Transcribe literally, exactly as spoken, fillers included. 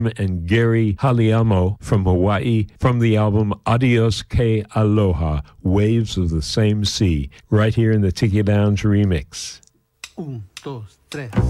and Gary Haliamo from Hawaii from the album Adios Que Aloha, Waves of the Same Sea, right here in the Tiki Lounge remix. Un, dos, tres.